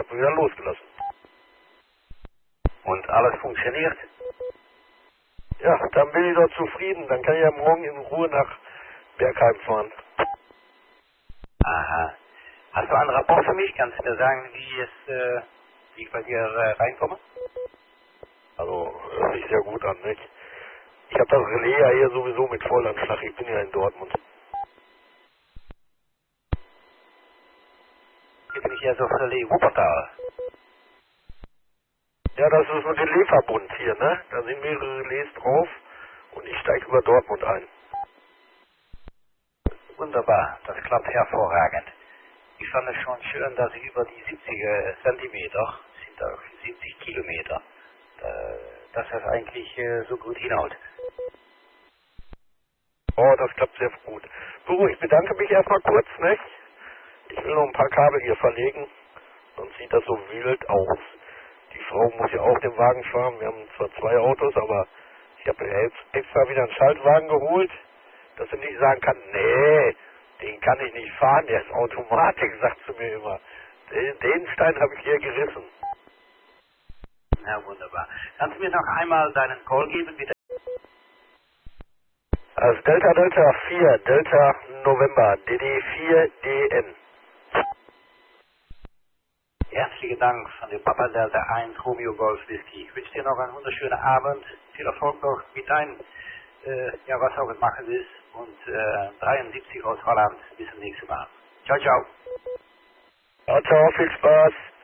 habe wieder losgelassen. Und alles funktioniert? Ja, dann bin ich doch zufrieden. Dann kann ich ja morgen in Ruhe nach Bergheim fahren. Aha. Hast du einen Rapport für mich? Kannst du mir sagen, wie ich bei dir reinkomme? Also, hört sich sehr gut an, nicht? Ich habe das Relais ja hier sowieso mit Vollanschlag. Ich bin ja in Dortmund. Hier bin ich ja so Relais Wuppertal. Ja, das ist ein Relaisverbund hier, ne? Da sind mehrere Relais drauf und ich steige über Dortmund ein. Wunderbar, das klappt hervorragend. Ich fand es schon schön, dass ich über die 70 Zentimeter, sind auch 70 Kilometer, dass das eigentlich so gut hinhaut. Oh, das klappt sehr gut. So, ich bedanke mich erstmal kurz, ne? Ich will noch ein paar Kabel hier verlegen, sonst sieht das so wild aus. Die Frau muss ja auch den Wagen fahren. Wir haben zwar 2 Autos, aber ich habe jetzt extra wieder einen Schaltwagen geholt, dass sie nicht sagen kann, nee, den kann ich nicht fahren, der ist Automatik, sagt sie mir immer. Den Stein habe ich hier gerissen. Ja, wunderbar. Kannst du mir noch einmal deinen Call geben, bitte? Also Delta Delta 4, Delta November, DD 4 DN. Herzlichen Dank von dem Papa Delta 1 Romeo Golf Whisky. Ich wünsche dir noch einen wunderschönen Abend. Viel Erfolg noch mit deinem, was auch immer es ist. Und 73 aus Holland. Bis zum nächsten Mal. Ciao, ciao. Ciao, ciao, viel Spaß.